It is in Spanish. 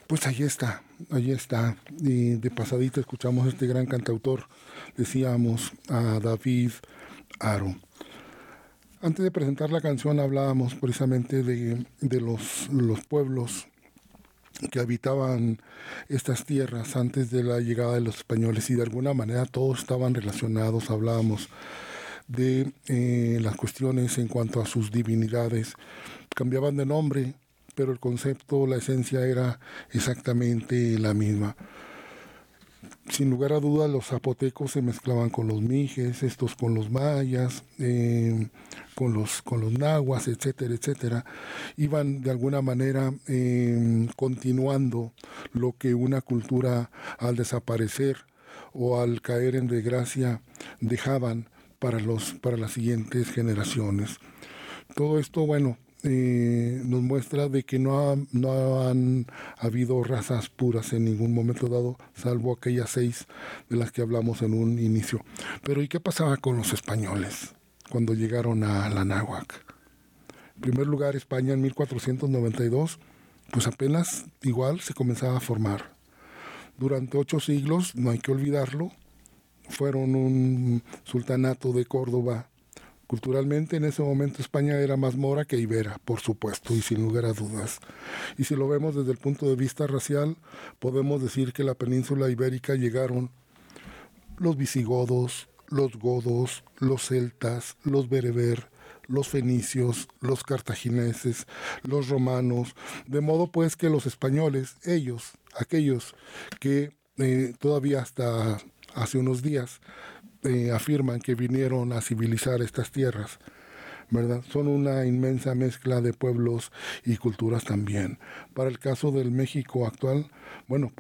Pues ahí está. Y de pasadita escuchamos a este gran cantautor, decíamos, a David Aro. Antes de presentar la canción hablábamos precisamente de los pueblos que habitaban estas tierras antes de la llegada de los españoles y de alguna manera todos estaban relacionados. Hablábamos de las cuestiones en cuanto a sus divinidades. Cambiaban de nombre, pero el concepto, la esencia era exactamente la misma. Sin lugar a dudas, los zapotecos se mezclaban con los mijes, estos con los mayas, con los nahuas, etcétera, etcétera. Iban de alguna manera continuando lo que una cultura al desaparecer o al caer en desgracia dejaban para las siguientes generaciones. Todo esto, bueno, nos muestra de que no han habido razas puras en ningún momento dado, salvo aquellas 6 de las que hablamos en un inicio. Pero ¿y qué pasaba con los españoles cuando llegaron a la náhuac? En primer lugar, España en 1492, pues apenas igual se comenzaba a formar. Durante 8 siglos, no hay que olvidarlo, fueron un sultanato de Córdoba. Culturalmente, en ese momento, España era más mora que ibera, por supuesto, y sin lugar a dudas. Y si lo vemos desde el punto de vista racial, podemos decir que la península ibérica llegaron los visigodos, los godos, los celtas, los bereber, los fenicios, los cartagineses, los romanos, de modo pues que los españoles, aquellos que todavía hasta hace unos días afirman que vinieron a civilizar estas tierras, ¿verdad? Son una inmensa mezcla de pueblos y culturas también. Para el caso del México actual, bueno,